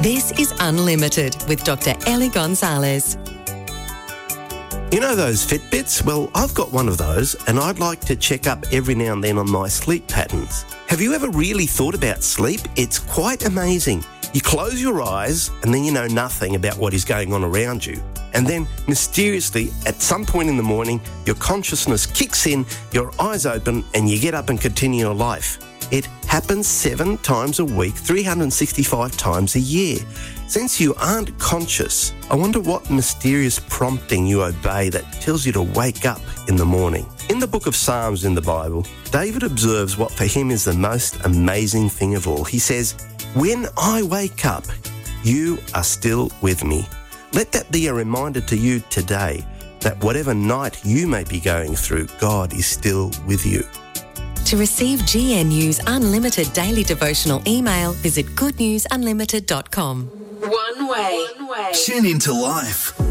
This is Unlimited with Dr. Ellie Gonzalez. You know those Fitbits? Well, I've got one of those and I'd like to check up every now and then on my sleep patterns. Have you ever really thought about sleep? It's quite amazing. You close your eyes and then you know nothing about what is going on around you. And then, mysteriously, at some point in the morning, your consciousness kicks in, your eyes open, and you get up and continue your life. It happens 7 times a week, 365 times a year. Since you aren't conscious, I wonder what mysterious prompting you obey that tells you to wake up in the morning. In the book of Psalms in the Bible, David observes what for him is the most amazing thing of all. He says, "When I wake up, you are still with me." Let that be a reminder to you today that whatever night you may be going through, God is still with you. To receive GNU's unlimited daily devotional email, visit goodnewsunlimited.com. One way. Tune into life.